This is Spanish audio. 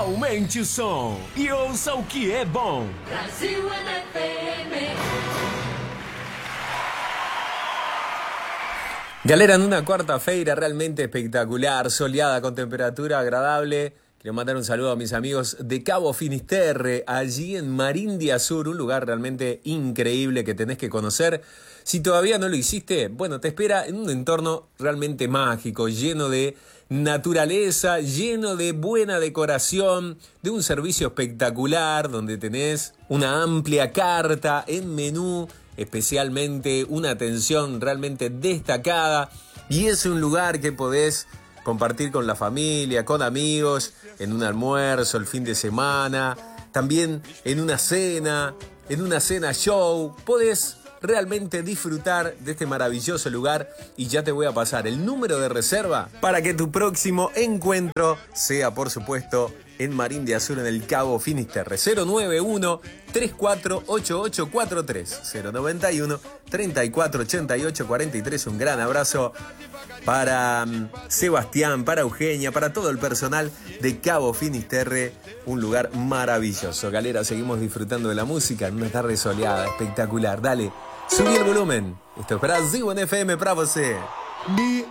Aumente o som e ouça o que é bom. Brasil NFM. Galera, en una cuarta-feira realmente espectacular, soleada, con temperatura agradable. Quiero mandar un saludo a mis amigos de Cabo Finisterre, allí en Marín de Azur, un lugar realmente increíble que tenés que conocer. Si todavía no lo hiciste, bueno, te espera en un entorno realmente mágico, lleno de naturaleza, lleno de buena decoración, de un servicio espectacular, donde tenés una amplia carta en menú, especialmente una atención realmente destacada, y es un lugar que podés compartir con la familia, con amigos, en un almuerzo, el fin de semana, también en una cena show. Podés realmente disfrutar de este maravilloso lugar y ya te voy a pasar el número de reserva para que tu próximo encuentro sea, por supuesto, en Marín de Azur, en el Cabo Finisterre. 091-348843, 091-348843. Un gran abrazo para Sebastián, para Eugenia, para todo el personal de Cabo Finisterre. Un lugar maravilloso. Galera, seguimos disfrutando de la música en una tarde soleada, espectacular. Dale, subí el volumen. Esto es Brasil NFM para você. Me